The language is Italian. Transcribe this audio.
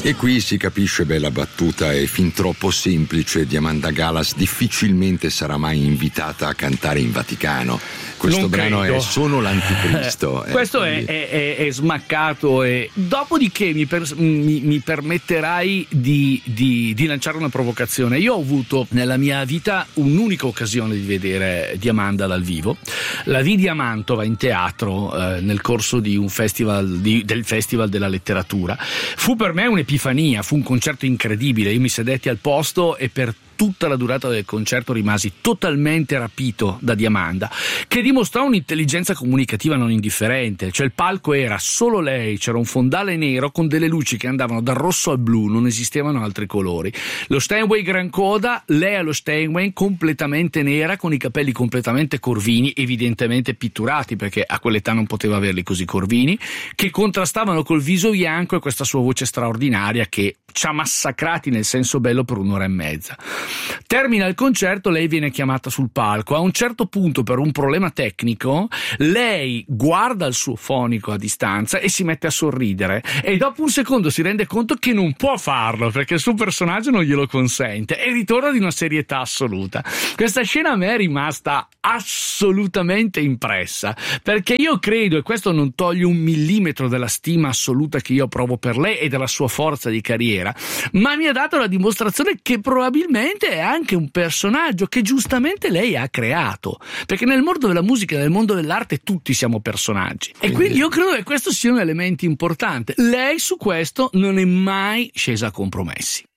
E qui si capisce, bella battuta, è fin troppo semplice. Diamanda Galas difficilmente sarà mai invitata a cantare in Vaticano. Questo Non brano credo. è solo l'anticristo. Questo quindi... è smaccato. E dopodiché mi permetterai di lanciare una provocazione. Io ho avuto nella mia vita un'unica occasione di vedere Diamanda dal vivo. La vidi a Mantova in teatro nel corso di un festival del Festival della Letteratura. Fu per me un'epifania, fu un concerto incredibile. Io mi sedetti al posto e per tutta la durata del concerto rimasi totalmente rapito da Diamanda, che dimostrò un'intelligenza comunicativa non indifferente. Cioè il palco era solo lei, c'era un fondale nero con delle luci che andavano dal rosso al blu, non esistevano altri colori. Lo Steinway gran coda, lei allo Steinway completamente nera, con i capelli completamente corvini, evidentemente pitturati perché a quell'età non poteva averli così corvini, che contrastavano col viso bianco e questa sua voce straordinaria che ci ha massacrati nel senso bello per un'ora e mezza. Termina il concerto, lei viene chiamata sul palco. A un certo punto, per un problema tecnico, lei guarda il suo fonico a distanza e si mette a sorridere, e dopo un secondo si rende conto che non può farlo perché il suo personaggio non glielo consente, e ritorna di una serietà assoluta. Questa scena a me è rimasta assolutamente impressa, perché io credo, e questo non toglie un millimetro della stima assoluta che io provo per lei e della sua forza di carriera, ma mi ha dato la dimostrazione che probabilmente è anche un personaggio che giustamente lei ha creato, perché nel mondo della musica e nel mondo dell'arte tutti siamo personaggi, e quindi io credo che questo sia un elemento importante. Lei su questo non è mai scesa a compromessi.